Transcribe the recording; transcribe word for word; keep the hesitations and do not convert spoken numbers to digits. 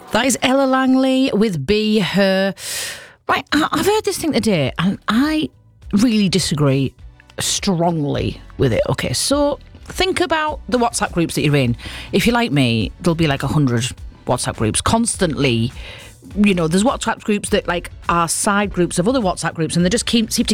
That is Ella Langley with Be Her. Right, I- I've heard this thing today and I really disagree strongly with it. Okay, so think about the WhatsApp groups that you're in. If you're like me, there'll be like a hundred WhatsApp groups constantly. You know, there's WhatsApp groups that like are side groups of other WhatsApp groups and they just keep seem to